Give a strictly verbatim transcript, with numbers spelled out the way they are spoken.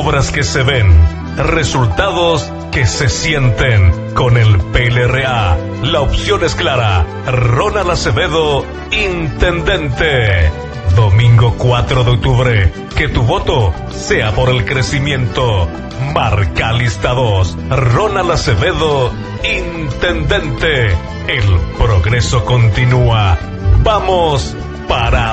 obras que se ven, resultados que se sienten. Con el P L R A, la opción es clara. Ronald Acevedo, intendente. Domingo cuatro de octubre, que tu voto sea por el crecimiento. Marca lista dos, Ronald Acevedo, intendente. El progreso continúa. Vamos para